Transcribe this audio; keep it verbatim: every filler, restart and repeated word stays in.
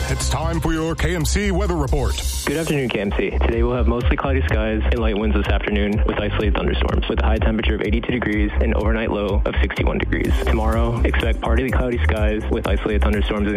It's time for your K M C weather report. Good afternoon, K M C. Today we'll have mostly cloudy skies and light winds this afternoon with isolated thunderstorms with a high temperature of eighty-two degrees and overnight low of sixty-one degrees. Tomorrow, expect partly cloudy skies with isolated thunderstorms